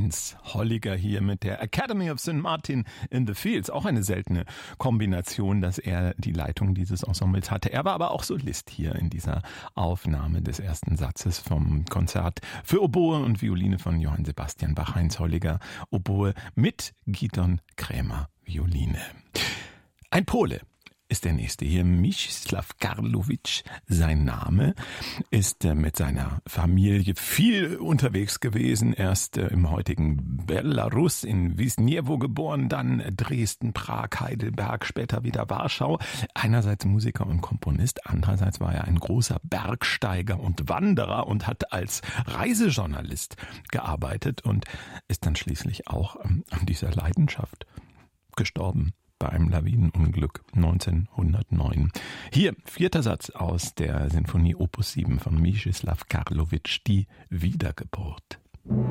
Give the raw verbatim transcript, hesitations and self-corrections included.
Heinz Holliger hier mit der Academy of Saint Martin in the Fields. Auch eine seltene Kombination, dass er die Leitung dieses Ensembles hatte. Er war aber auch Solist hier in dieser Aufnahme des ersten Satzes vom Konzert für Oboe und Violine von Johann Sebastian Bach. Heinz Holliger, Oboe mit Gidon Krämer, Violine. Ein Pole ist der nächste hier, Mieczysław Karłowicz. Sein Name ist äh, mit seiner Familie viel unterwegs gewesen. Erst äh, im heutigen Belarus in Wisniewo geboren, dann Dresden, Prag, Heidelberg, später wieder Warschau. Einerseits Musiker und Komponist, andererseits war er ein großer Bergsteiger und Wanderer und hat als Reisejournalist gearbeitet und ist dann schließlich auch ähm, an dieser Leidenschaft gestorben. Bei einem Lawinenunglück neunzehnhundertneun. Hier, vierter Satz aus der Sinfonie Opus sieben von Mieczysław Karłowicz, die Wiedergeburt.